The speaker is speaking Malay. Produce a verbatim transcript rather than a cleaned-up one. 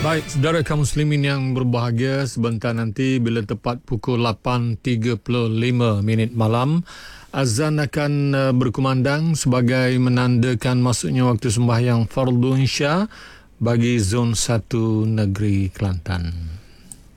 Baik, saudara kaum muslimin yang berbahagia, sebentar nanti bila tepat pukul lapan tiga puluh lima minit malam, azan akan uh, berkumandang sebagai menandakan masuknya waktu sembahyang fardu Isya bagi zon satu negeri Kelantan.